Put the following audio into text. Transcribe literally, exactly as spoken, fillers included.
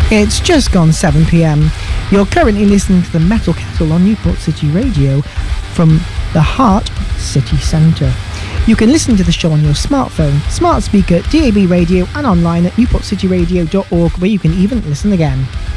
It's just gone seven p.m. You're currently listening to the Metal Kettle on Newport City Radio from the heart of the city centre. You can listen to the show on your smartphone, smart speaker, D A B radio and online at newport city radio dot org, where you can even listen again.